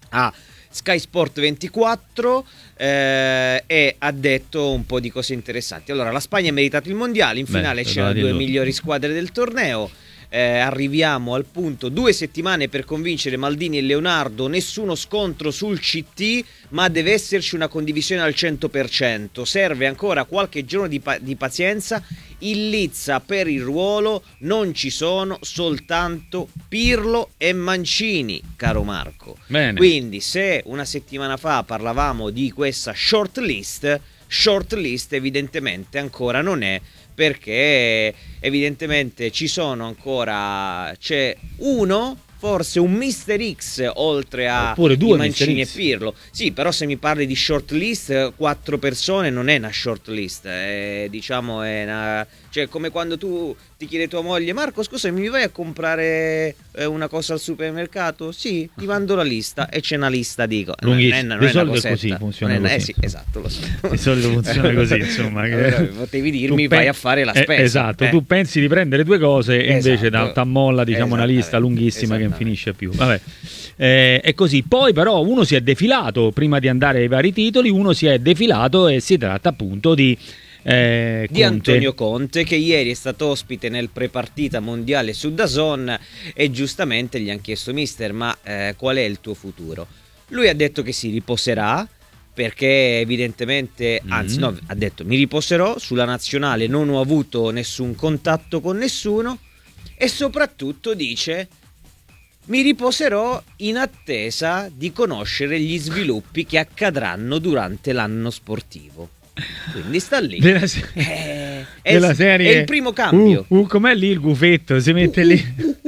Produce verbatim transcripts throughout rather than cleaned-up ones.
a Sky Sport ventiquattro eh, e ha detto un po' di cose interessanti. Allora, la Spagna ha meritato il mondiale, in finale Beh, c'erano due migliori squadre del torneo. Eh, arriviamo al punto: due settimane per convincere Maldini e Leonardo, nessuno scontro sul C T, ma deve esserci una condivisione al cento per cento, serve ancora qualche giorno di, pa- di pazienza. In lizza per il ruolo non ci sono soltanto Pirlo e Mancini, caro Marco. Bene. Quindi se una settimana fa parlavamo di questa short list, short list evidentemente ancora non è, perché evidentemente ci sono ancora, c'è uno, forse un mister X oltre a Oppure due Mancini e mister X. Pirlo. Sì, però se mi parli di short list, quattro persone non è una short list, è, diciamo è una, cioè come quando tu ti chiede tua moglie: Marco, scusami, mi vai a comprare eh, una cosa al supermercato? Sì, ti mando la lista, e c'è una lista, dico. Lunghissimo. Non è, non Di è una solito è cosetta. così, funziona Non è- così. Eh sì, esatto, lo so. Di solito funziona così, insomma. Che... Allora, potevi dirmi Tu pe- vai a fare la eh, spesa. esatto, eh. tu pensi di prendere due cose e invece Esatto. da t'ammolla, diciamo, una lista Esattamente, lunghissima che non esattamente. finisce più. Vabbè. Eh, è così. Poi però uno si è defilato prima di andare ai vari titoli, uno si è defilato e si tratta appunto di eh, di Conte. Antonio Conte, che ieri è stato ospite nel prepartita mondiale su DAZN, e giustamente gli hanno chiesto: mister, ma eh, qual è il tuo futuro? Lui ha detto che si riposerà, perché evidentemente, anzi Mm. no, ha detto: mi riposerò, sulla nazionale non ho avuto nessun contatto con nessuno, e soprattutto dice: mi riposerò in attesa di conoscere gli sviluppi che accadranno durante l'anno sportivo. Quindi sta lì. Della, se- Eh, è, della serie è il primo cambio. Uh, uh, com'è lì il gufetto? Si mette lì.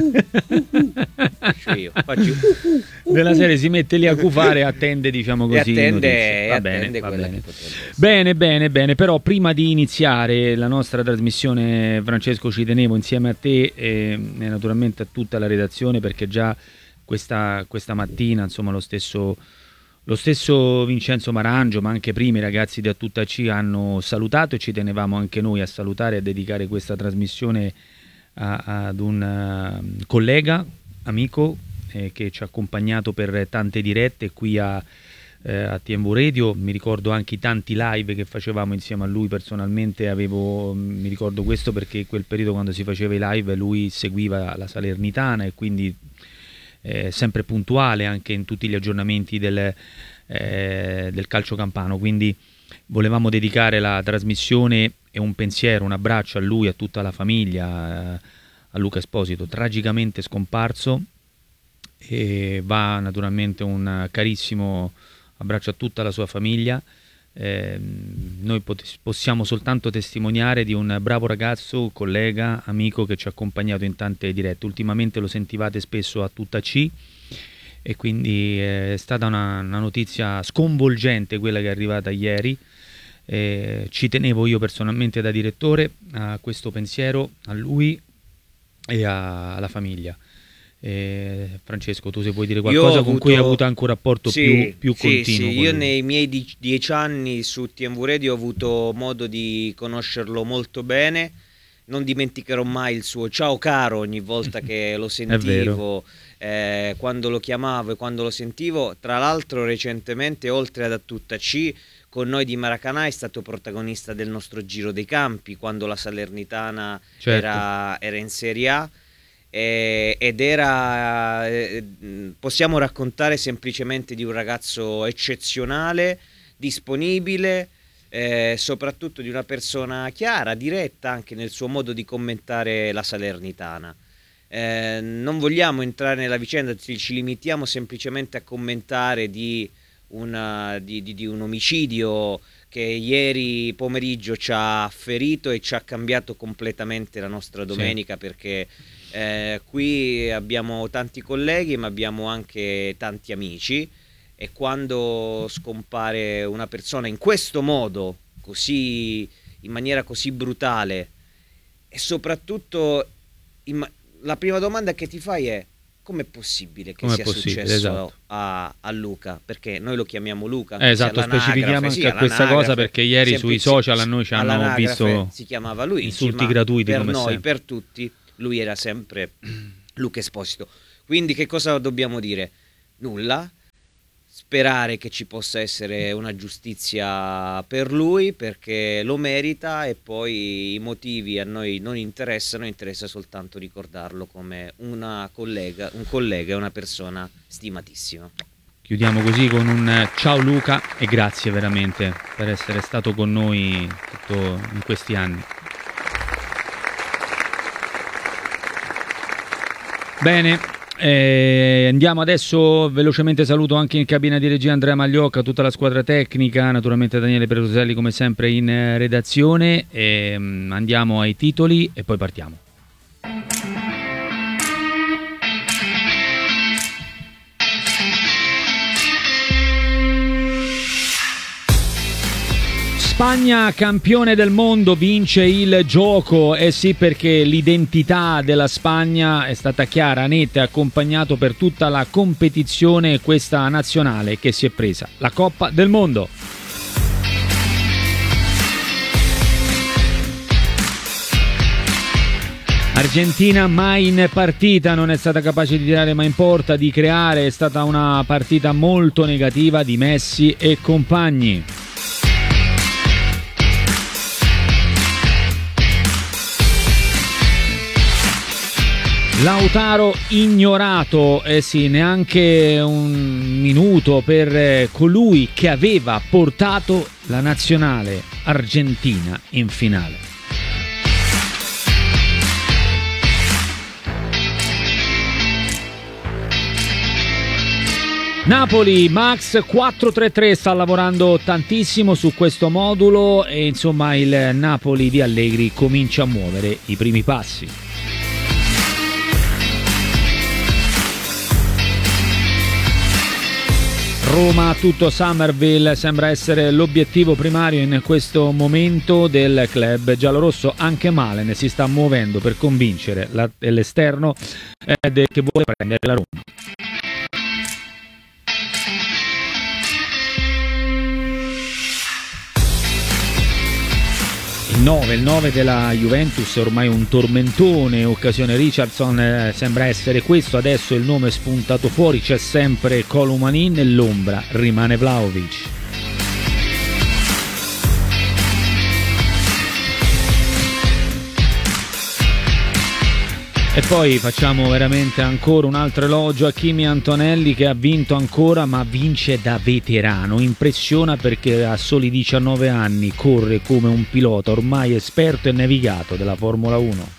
Faccio io, faccio- Della serie si mette lì a gufare e attende, diciamo e così. attende, notizie. e Va attende bene, va quella bene. che potrebbe essere. Bene, bene, bene, però prima di iniziare la nostra trasmissione, Francesco, ci tenevo insieme a te e, e naturalmente a tutta la redazione, perché già questa, questa mattina, insomma, lo stesso, lo stesso Vincenzo Marangio, ma anche prima i ragazzi di A Tutta C hanno salutato, e ci tenevamo anche noi a salutare e a dedicare questa trasmissione a- ad un uh, collega, amico, eh, che ci ha accompagnato per tante dirette qui a Eh, a T M V Radio. Mi ricordo anche i tanti live che facevamo insieme a lui. Personalmente avevo, mi ricordo questo perché in quel periodo, quando si faceva i live, lui seguiva la Salernitana e quindi eh, sempre puntuale anche in tutti gli aggiornamenti del, eh, del calcio campano. Quindi volevamo dedicare la trasmissione e un pensiero, un abbraccio a lui, a tutta la famiglia, eh, a Luca Esposito, tragicamente scomparso, e va naturalmente un carissimo abbraccio a tutta la sua famiglia. Eh, noi pot- possiamo soltanto testimoniare di un bravo ragazzo, collega, amico che ci ha accompagnato in tante dirette. Ultimamente lo sentivate spesso a Tutta C, e quindi è stata una, una notizia sconvolgente quella che è arrivata ieri. Eh, ci tenevo io personalmente da direttore a questo pensiero, a lui e a- alla famiglia. Eh, Francesco, tu se vuoi dire qualcosa Io ho con cui hai avuto- avuto anche un rapporto Sì, più, più sì, continuo sì. con Io lui. nei miei die- dieci anni su T M V Radio ho avuto modo di conoscerlo molto bene. Non dimenticherò mai il suo ciao caro ogni volta che lo sentivo, eh, quando lo chiamavo e quando lo sentivo. Tra l'altro recentemente, oltre ad A Tutta C, con noi di Maracanã è stato protagonista del nostro Giro dei Campi, quando la Salernitana Certo. era, era in Serie A. Eh, ed era eh, possiamo raccontare semplicemente di un ragazzo eccezionale, disponibile, eh, soprattutto di una persona chiara, diretta anche nel suo modo di commentare la Salernitana. Eh, non vogliamo entrare nella vicenda, ci, ci limitiamo semplicemente a commentare di, una, di, di, di un omicidio che ieri pomeriggio ci ha ferito e ci ha cambiato completamente la nostra domenica, sì. Perché eh, qui abbiamo tanti colleghi, ma abbiamo anche tanti amici, e quando scompare una persona in questo modo, così, in maniera così brutale, e soprattutto in, la prima domanda che ti fai è: com'è possibile che Com'è sia possibile? successo Esatto. a, a Luca? Perché noi lo chiamiamo Luca. Eh, esatto, specifichiamo anche sì, a questa cosa, perché ieri sui social a noi ci hanno all'anagrafe visto si chiamava Luigi, insulti ma gratuiti, per come noi, sempre. per tutti, lui era sempre Luca Esposito. Quindi che cosa dobbiamo dire? Nulla. sperare che ci possa essere una giustizia per lui, perché lo merita, e poi i motivi a noi non interessano, interessa soltanto ricordarlo come una collega, un collega e una persona stimatissima. Chiudiamo così con un ciao Luca e grazie veramente per essere stato con noi tutto in questi anni. Bene, eh, andiamo adesso velocemente, saluto anche in cabina di regia Andrea Magliocca, tutta la squadra tecnica, naturalmente Daniele Peroselli come sempre in eh, redazione, e, um, andiamo ai titoli e poi partiamo. Spagna campione del mondo, vince il gioco, eh sì, perché l'identità della Spagna è stata chiara, netta, accompagnato per tutta la competizione questa nazionale che si è presa la Coppa del Mondo. Argentina mai in partita, non è stata capace di tirare mai in porta, di creare, è stata una partita molto negativa di Messi e compagni. Lautaro ignorato, eh sì, neanche un minuto per colui che aveva portato la nazionale argentina in finale. Napoli, Max quattro tre tre sta lavorando tantissimo su questo modulo e insomma il Napoli di Allegri comincia a muovere i primi passi. Roma, tutto Summerville sembra essere l'obiettivo primario in questo momento del club giallorosso. Anche Malen si sta muovendo per convincere la, l'esterno eh, che vuole prendere la Roma. Il nove della Juventus è ormai un tormentone, occasione Richardson, eh, sembra essere questo, adesso il nome è spuntato fuori, c'è sempre Colomani, nell'ombra rimane Vlahovic. E poi facciamo veramente ancora un altro elogio a Kimi Antonelli, che ha vinto ancora, ma vince da veterano. Impressiona perché a soli diciannove anni corre come un pilota ormai esperto e navigato della Formula uno.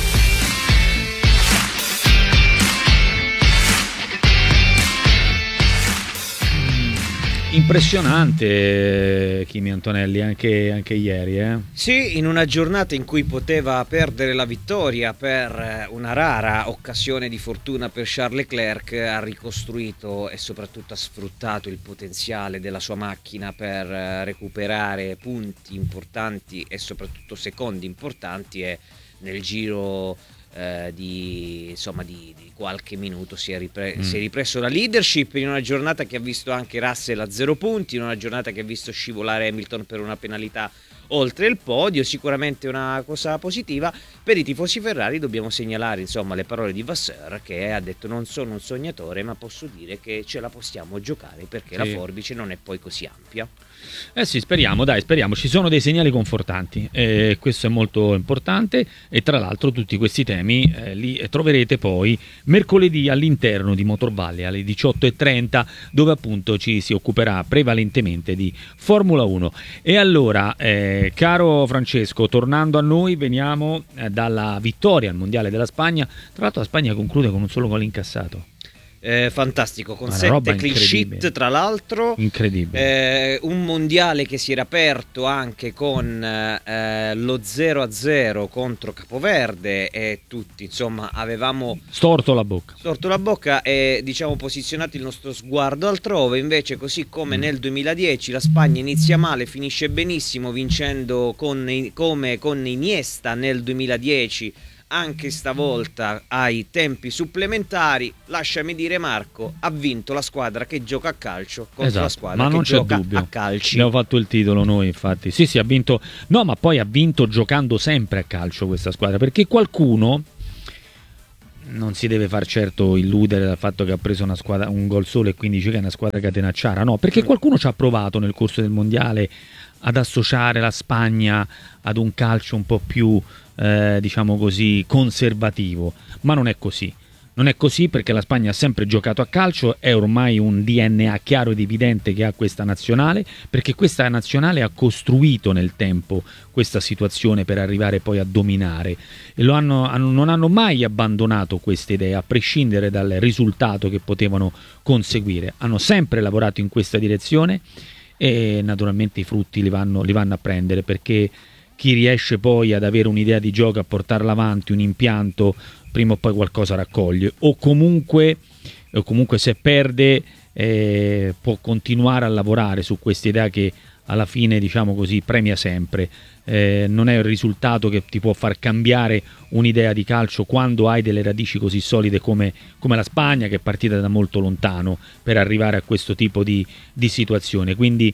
Impressionante Kimi Antonelli anche, anche ieri, eh? Sì, in una giornata in cui poteva perdere la vittoria per una rara occasione di fortuna per Charles Leclerc, ha ricostruito e soprattutto ha sfruttato il potenziale della sua macchina per recuperare punti importanti e soprattutto secondi importanti, e nel giro eh, di, insomma, di, di qualche minuto si è, ripre- mm. si è ripreso la leadership in una giornata che ha visto anche Russell a zero punti, in una giornata che ha visto scivolare Hamilton per una penalità oltre il podio. Sicuramente una cosa positiva. Per i tifosi Ferrari dobbiamo segnalare insomma le parole di Vasseur, che ha detto: non sono un sognatore, ma posso dire che ce la possiamo giocare, perché sì, la forbice non è poi così ampia. Eh sì, speriamo, dai, speriamo. Ci sono dei segnali confortanti, eh, questo è molto importante, e tra l'altro tutti questi temi eh, li troverete poi mercoledì all'interno di Motorvalle alle diciotto e trenta, dove appunto ci si occuperà prevalentemente di Formula uno. E allora, eh, caro Francesco, tornando a noi, veniamo eh, dalla vittoria al Mondiale della Spagna. Tra l'altro la Spagna conclude con un solo gol incassato. Eh, fantastico, con sette clean sheet tra l'altro, incredibile. Eh, un mondiale che si era aperto anche con eh, lo zero a zero contro Capoverde, e tutti insomma avevamo storto la bocca storto la bocca e diciamo posizionato il nostro sguardo altrove. Invece, così come nel duemiladieci, la Spagna inizia male, finisce benissimo, vincendo con, come con Iniesta nel duemiladieci. Anche stavolta ai tempi supplementari, lasciami dire Marco, ha vinto la squadra che gioca a calcio contro esatto, la squadra ma non che c'è gioca dubbio. a calci. Abbiamo fatto il titolo noi, infatti. Sì, sì, ha vinto. No, ma poi ha vinto giocando sempre a calcio questa squadra, perché qualcuno non si deve far certo illudere dal fatto che ha preso una squadra, un gol solo e quindi dice che è una squadra catenacciara, no, perché qualcuno ci ha provato nel corso del mondiale ad associare la Spagna ad un calcio un po' più eh, diciamo così conservativo, ma non è così. Non è così, perché la Spagna ha sempre giocato a calcio, è ormai un D N A chiaro ed evidente che ha questa nazionale, perché questa nazionale ha costruito nel tempo questa situazione per arrivare poi a dominare, e lo hanno, hanno, non hanno mai abbandonato queste idee, a prescindere dal risultato che potevano conseguire. Hanno sempre lavorato in questa direzione e naturalmente i frutti li vanno, li vanno a prendere, perché chi riesce poi ad avere un'idea di gioco, a portarla avanti, un impianto, prima o poi qualcosa raccoglie, o comunque, o comunque se perde eh, può continuare a lavorare su questa idea che alla fine, diciamo così, premia sempre. Eh, non è il risultato che ti può far cambiare un'idea di calcio quando hai delle radici così solide come, come la Spagna, che è partita da molto lontano per arrivare a questo tipo di, di situazione. Quindi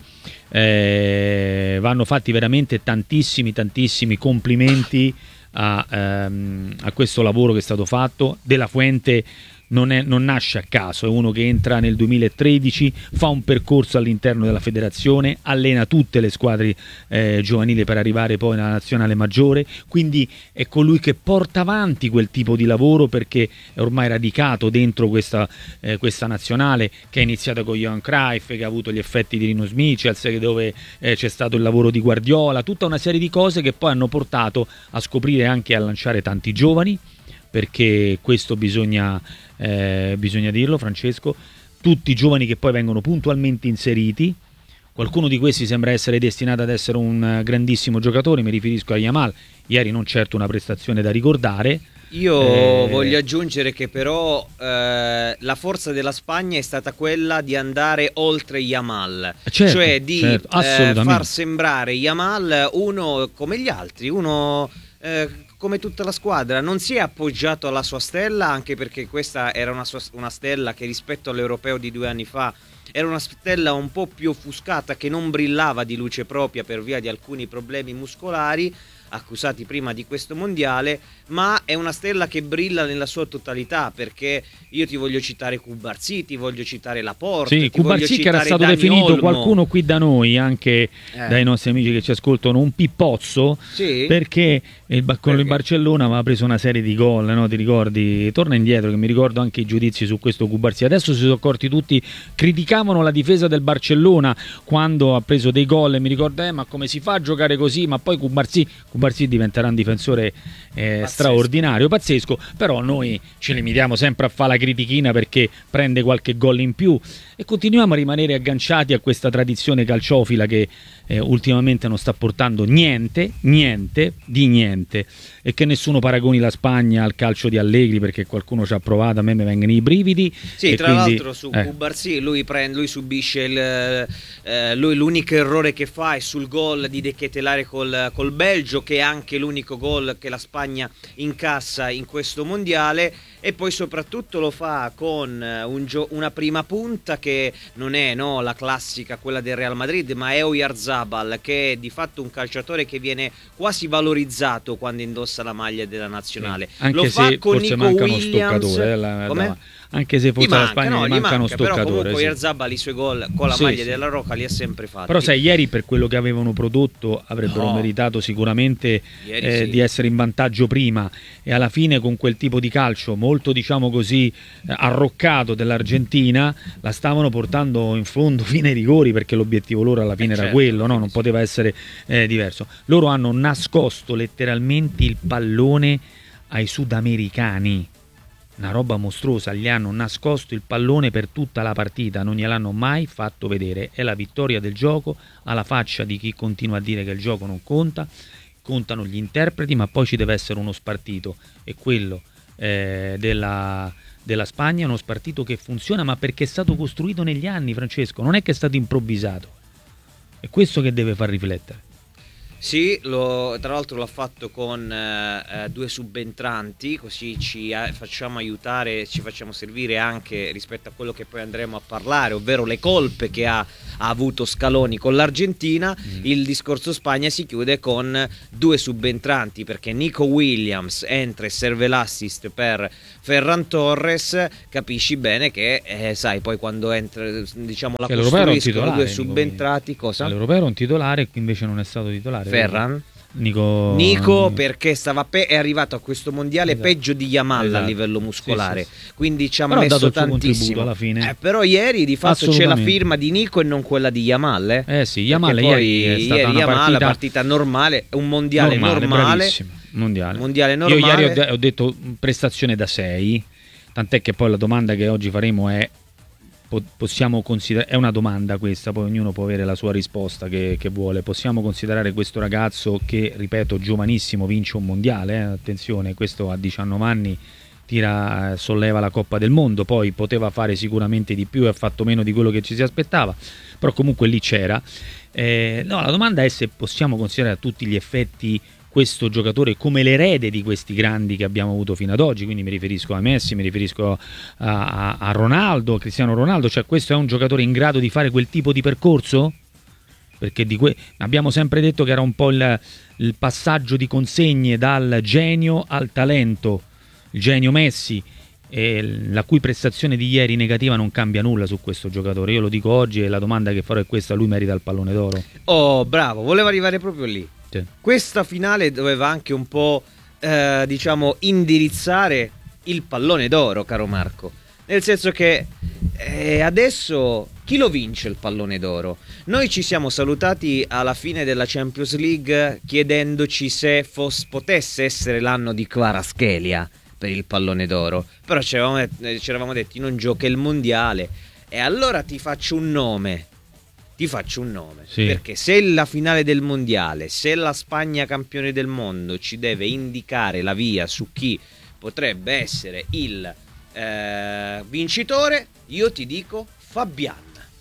eh, vanno fatti veramente tantissimi tantissimi complimenti A, ehm, a questo lavoro che è stato fatto. De La Fuente non, è, non nasce a caso, è uno che entra nel duemilatredici, fa un percorso all'interno della federazione, allena tutte le squadre eh, giovanili per arrivare poi alla nazionale maggiore, quindi è colui che porta avanti quel tipo di lavoro, perché è ormai radicato dentro questa, eh, questa nazionale che è iniziata con Johan Cruyff, che ha avuto gli effetti di Rinus Michels, dove eh, c'è stato il lavoro di Guardiola, tutta una serie di cose che poi hanno portato a scoprire anche e a lanciare tanti giovani, perché questo bisogna, eh, bisogna dirlo, Francesco, tutti giovani che poi vengono puntualmente inseriti. Qualcuno di questi sembra essere destinato ad essere un grandissimo giocatore, mi riferisco a Yamal, ieri non certo una prestazione da ricordare. Io eh... voglio aggiungere che però eh, la forza della Spagna è stata quella di andare oltre Yamal, certo, cioè di certo, eh, far sembrare Yamal uno come gli altri, uno eh, come tutta la squadra. Non si è appoggiato alla sua stella, anche perché questa era una, sua, una stella che rispetto all'Europeo di due anni fa era una stella un po' più offuscata, che non brillava di luce propria per via di alcuni problemi muscolari accusati prima di questo mondiale, ma è una stella che brilla nella sua totalità, perché io ti voglio citare Cubarsí, ti voglio citare Laporte, sì, ti voglio Cubarsí, che era stato Dani definito Olmo. Qualcuno qui da noi, anche eh. dai nostri amici che ci ascoltano, un pippozzo, sì? perché il, con perché? il Barcellona aveva preso una serie di gol, no? Ti ricordi? Torna indietro, che mi ricordo anche i giudizi su questo Cubarsí. Adesso si sono accorti tutti, criticavano la difesa del Barcellona quando ha preso dei gol, e mi ricordo eh, ma come si fa a giocare così? Ma poi Cubarsí Cubarsí diventerà un difensore eh, straordinario, pazzesco, però noi ci limitiamo sempre a fare la critichina perché prende qualche gol in più, e continuiamo a rimanere agganciati a questa tradizione calciofila che eh, ultimamente non sta portando niente, niente, di niente, e che nessuno paragoni la Spagna al calcio di Allegri, perché qualcuno ci ha provato, a me mi vengono i brividi. Sì, tra quindi, l'altro su eh. Cubarsí lui, prende, lui subisce il, eh, lui l'unico errore che fa è sul gol di De Ketelaere col, col Belgio, che è anche l'unico gol che la Spagna incassa in questo mondiale, e poi soprattutto lo fa con un gio- una prima punta che non è no, la classica, quella del Real Madrid, ma è Oyarzabal, che è di fatto un calciatore che viene quasi valorizzato quando indossa la maglia della nazionale. Anche lo se fa con forse Nico manca uno Williams. stoccatore, eh, la, Come? la, anche se forse manca, la Spagna no, gli manca, manca uno però stoccatore. comunque sì. Oyarzabal i suoi gol con la Sì, maglia sì. della Roca li ha sempre fatti. Però sai, ieri per quello che avevano prodotto avrebbero No. meritato sicuramente Ieri eh, sì. di essere in vantaggio prima, e alla fine con quel tipo di calcio molto, diciamo così, eh, arroccato dell'Argentina, la stavano portando in fondo fino ai rigori, perché l'obiettivo loro alla fine Eh, era certo, quello, no? sì, Non sì. poteva essere eh, diverso. Loro hanno nascosto letteralmente il pallone ai sudamericani. Una roba mostruosa, gli hanno nascosto il pallone per tutta la partita, non gliel'hanno mai fatto vedere. È la vittoria del gioco, alla faccia di chi continua a dire che il gioco non conta, contano gli interpreti, ma poi ci deve essere uno spartito, e quello eh, della, della Spagna è uno spartito che funziona, ma perché è stato costruito negli anni, Francesco, non è che è stato improvvisato. È questo che deve far riflettere. Sì, lo, tra l'altro l'ha fatto con eh, due subentranti, così ci eh, facciamo aiutare, ci facciamo servire anche rispetto a quello che poi andremo a parlare, ovvero le colpe che ha ha avuto scaloni con l'Argentina. Mm. Il discorso Spagna si chiude con due subentranti, perché Nico Williams entra e serve l'assist per Ferran Torres. Capisci bene che eh, sai, poi quando entra, diciamo, la cioè, costruiscono due subentrati, cosa? All'Europeo era un titolare, invece non è stato titolare. Ferran? Nico... Nico perché stava pe- è arrivato a questo mondiale esatto. peggio di Yamal esatto. a livello muscolare, sì, sì, sì. quindi ci ha però messo tantissimo alla fine. Eh, però ieri di fatto c'è la firma di Nico e non quella di Yamal, eh, eh sì, Yamal ieri è stata ieri una Yamal, partita... partita normale, un mondiale normale, normale mondiale. mondiale normale. Io ieri ho, ho detto prestazione da sei, tant'è che poi la domanda che oggi faremo è: possiamo considerare, è una domanda questa, poi ognuno può avere la sua risposta che, che vuole, possiamo considerare questo ragazzo che, ripeto, giovanissimo, vince un mondiale, eh? Attenzione, questo a diciannove anni tira, solleva la Coppa del Mondo, poi poteva fare sicuramente di più e ha fatto meno di quello che ci si aspettava, però comunque lì c'era. Eh, no, la domanda è se possiamo considerare a tutti gli effetti questo giocatore come l'erede di questi grandi che abbiamo avuto fino ad oggi, quindi mi riferisco a Messi, mi riferisco a, a, a Ronaldo, Cristiano Ronaldo, cioè questo è un giocatore in grado di fare quel tipo di percorso? Perché di que- abbiamo sempre detto che era un po' il, il passaggio di consegne dal genio al talento, il genio Messi, e la cui prestazione di ieri negativa non cambia nulla su questo giocatore. Io lo dico oggi e la domanda che farò è questa: lui merita il pallone d'oro? Oh, bravo, volevo arrivare proprio lì. Sì. Questa finale doveva anche un po' eh, diciamo indirizzare il pallone d'oro, caro Marco, nel senso che eh, adesso chi lo vince il pallone d'oro? Noi ci siamo salutati alla fine della Champions League chiedendoci se fosse, potesse essere l'anno di Kvaratskhelia per il pallone d'oro, però ci eravamo, ci eravamo detti non gioca il mondiale, e allora ti faccio un nome ti faccio un nome sì. Perché se la finale del mondiale, se la Spagna campione del mondo ci deve indicare la via su chi potrebbe essere il eh, vincitore, io ti dico Fabian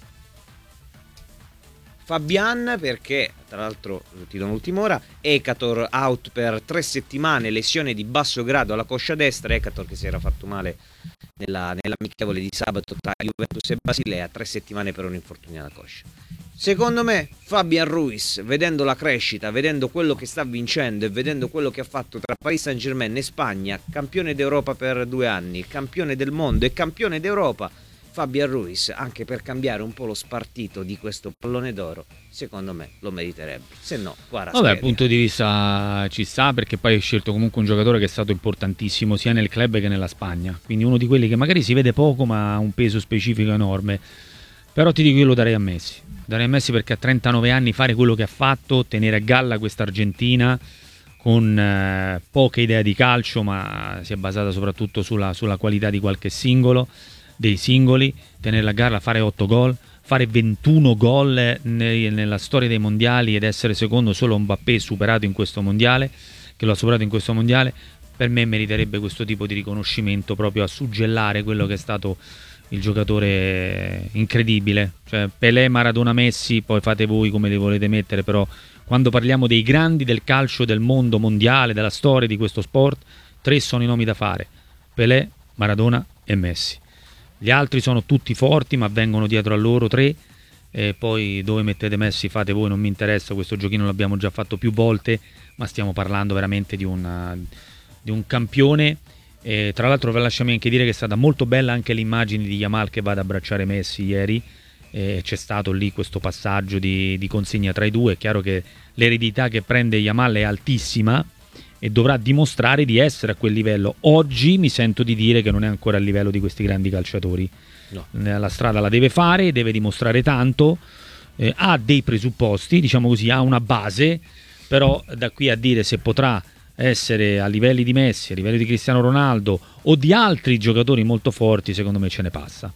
Fabian perché, tra l'altro, ti do un'ultima ora, Ekator out per tre settimane, lesione di basso grado alla coscia destra, Ekator che si era fatto male nella, nell'amichevole di sabato tra Juventus e Basilea, tre settimane per un infortunio alla coscia. Secondo me Fabian Ruiz, vedendo la crescita, vedendo quello che sta vincendo e vedendo quello che ha fatto tra Paris Saint-Germain e Spagna, campione d'Europa per due anni, campione del mondo e campione d'Europa, Fabian Ruiz, anche per cambiare un po' lo spartito di questo pallone d'oro, secondo me lo meriterebbe. Se no, guarda. Vabbè, dal punto di vista ci sta, perché poi hai scelto comunque un giocatore che è stato importantissimo sia nel club che nella Spagna, quindi uno di quelli che magari si vede poco ma ha un peso specifico enorme. Però ti dico, io lo darei a Messi. Darei a Messi perché a trentanove anni fare quello che ha fatto, tenere a galla questa Argentina con eh, poche idee di calcio, ma si è basata soprattutto sulla, sulla qualità di qualche singolo, dei singoli, tenerla a gara, fare otto gol, fare ventuno gol ne, nella storia dei mondiali ed essere secondo solo Mbappé superato in questo mondiale, che lo ha superato in questo mondiale, per me meriterebbe questo tipo di riconoscimento, proprio a suggellare quello che è stato il giocatore incredibile. Cioè Pelé, Maradona, Messi, poi fate voi come li volete mettere, però quando parliamo dei grandi del calcio del mondo mondiale, della storia di questo sport, tre sono i nomi da fare: Pelé, Maradona e Messi. Gli altri sono tutti forti, ma vengono dietro a loro tre, e poi dove mettete Messi fate voi, non mi interessa, questo giochino l'abbiamo già fatto più volte, ma stiamo parlando veramente di un, di un campione. E tra l'altro lasciami anche dire che è stata molto bella anche l'immagine di Yamal che va ad abbracciare Messi ieri, e c'è stato lì questo passaggio di, di consegna tra i due. È chiaro che l'eredità che prende Yamal è altissima e dovrà dimostrare di essere a quel livello. Oggi mi sento di dire che non è ancora a livello di questi grandi calciatori. No. La strada la deve fare, deve dimostrare tanto, eh, ha dei presupposti, diciamo così, ha una base, però da qui a dire se potrà essere a livelli di Messi, a livelli di Cristiano Ronaldo o di altri giocatori molto forti, secondo me ce ne passa.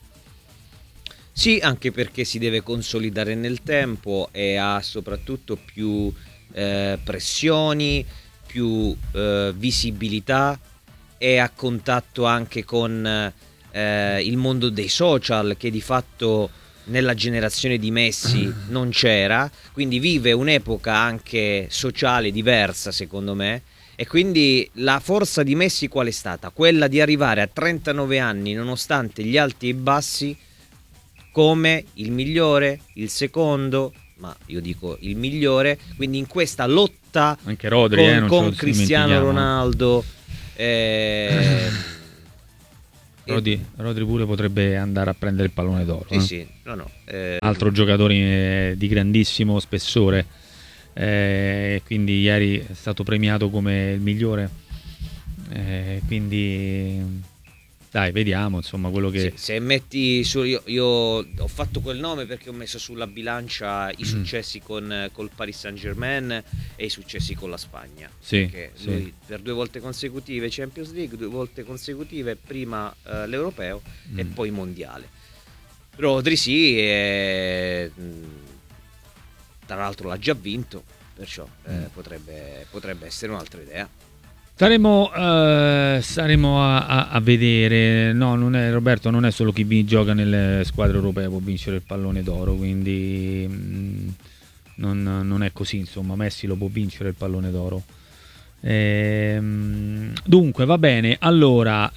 Sì, anche perché si deve consolidare nel tempo e ha soprattutto più eh, pressioni, più eh, visibilità, e a contatto anche con eh, il mondo dei social, che di fatto nella generazione di Messi non c'era, quindi vive un'epoca anche sociale diversa, secondo me. E quindi la forza di Messi qual è stata? Quella di arrivare a trentanove anni, nonostante gli alti e i bassi, come il migliore, il secondo, ma io dico il migliore, quindi in questa lotta anche Rodri, con, eh, non con Cristiano Ronaldo. Eh, Rodri, Rodri pure potrebbe andare a prendere il pallone d'oro. Sì, eh? sì, no, no. Eh, Altro giocatore eh, di grandissimo spessore, eh, quindi ieri è stato premiato come il migliore. Eh, quindi dai, vediamo insomma quello che... Se, se metti su, io, io ho fatto quel nome perché ho messo sulla bilancia i successi con col Paris Saint-Germain e i successi con la Spagna. Sì, perché sì. lui per due volte consecutive Champions League, due volte consecutive prima eh, l'Europeo mm. e poi Mondiale. Rodri sì, e, tra l'altro l'ha già vinto, perciò eh, mm. potrebbe, potrebbe essere un'altra idea. Staremo, uh, staremo a, a, a vedere. No, non è, Roberto, non è solo chi vi gioca nelle squadre europee può vincere il pallone d'oro, quindi mh, non, non è così, insomma. Messi lo può vincere il pallone d'oro. Ehm, dunque va bene, allora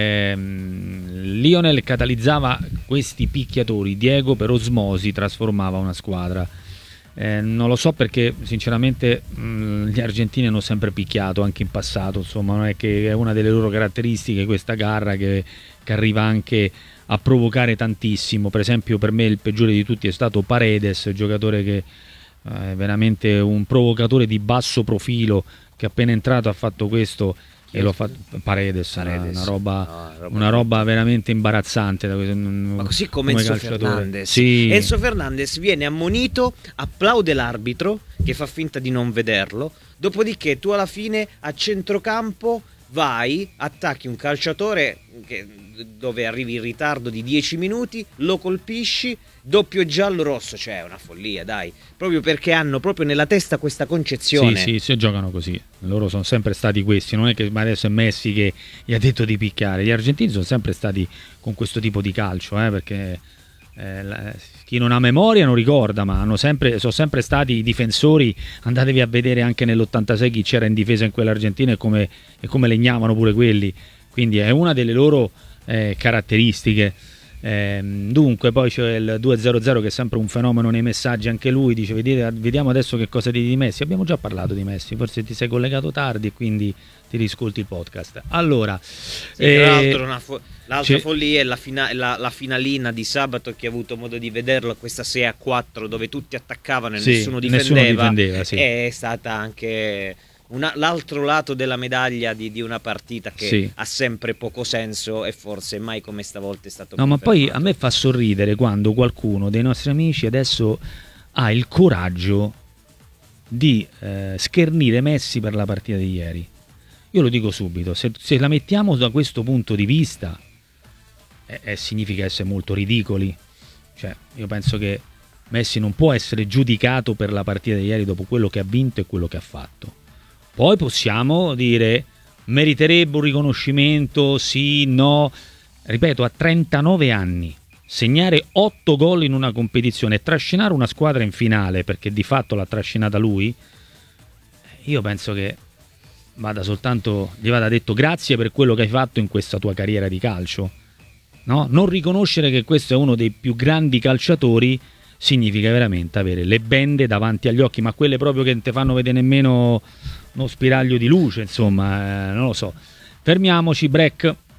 ehm, Lionel catalizzava questi picchiatori, Diego per osmosi trasformava una squadra. Eh, non lo so perché sinceramente mh, gli argentini hanno sempre picchiato anche in passato, insomma non è che è una delle loro caratteristiche questa garra che, che arriva anche a provocare tantissimo. Per esempio per me il peggiore di tutti è stato Paredes, giocatore che eh, è veramente un provocatore di basso profilo, che appena entrato ha fatto questo e l'ho fatto Paredes, Paredes. Una, una roba, no, roba, una roba veramente imbarazzante da questo, ma così come, come Enzo Fernandez. Sì. Enzo Fernandez viene ammonito, applaude l'arbitro che fa finta di non vederlo, dopodiché tu alla fine a centrocampo vai, attacchi un calciatore che, dove arrivi in ritardo di dieci minuti, lo colpisci, doppio giallo rosso, cioè è una follia, dai, proprio perché hanno proprio nella testa questa concezione. Sì, sì, si giocano così, loro sono sempre stati questi, non è che adesso è Messi che gli ha detto di picchiare, gli argentini sono sempre stati con questo tipo di calcio, eh, perché eh, la, chi non ha memoria non ricorda, ma hanno sempre, sono sempre stati i difensori. Andatevi a vedere anche nell'ottantasei chi c'era in difesa in quell'Argentina e come, e come legnavano pure quelli, quindi è una delle loro eh, caratteristiche. Eh, dunque poi c'è il due zero zero che è sempre un fenomeno nei messaggi, anche lui dice vedete, vediamo adesso che cosa dite di Messi. Abbiamo già parlato di Messi, forse ti sei collegato tardi e quindi ti riscolti il podcast. Allora sì, eh, tra l'altro una fo- l'altra follia è la, fina- la, la finalina di sabato, che ho avuto modo di vederlo, questa sei a quattro dove tutti attaccavano e sì, nessuno difendeva, nessuno difendeva sì. È stata anche Una, l'altro lato della medaglia di, di una partita che sì. ha sempre poco senso e forse mai come stavolta è stato no, confermato. Ma poi a me fa sorridere quando qualcuno dei nostri amici adesso ha il coraggio di eh, schernire Messi per la partita di ieri. Io lo dico subito, se, se la mettiamo da questo punto di vista eh, eh, significa essere molto ridicoli. Cioè, io penso che Messi non può essere giudicato per la partita di ieri dopo quello che ha vinto e quello che ha fatto. Poi possiamo dire meriterebbe un riconoscimento, sì, no. Ripeto, a trentanove anni segnare otto gol in una competizione e trascinare una squadra in finale, perché di fatto l'ha trascinata lui, io penso che vada soltanto, gli vada detto grazie per quello che hai fatto in questa tua carriera di calcio, no? Non riconoscere che questo è uno dei più grandi calciatori significa veramente avere le bende davanti agli occhi, ma quelle proprio che non ti fanno vedere nemmeno uno spiraglio di luce, insomma, eh, non lo so. Fermiamoci, break.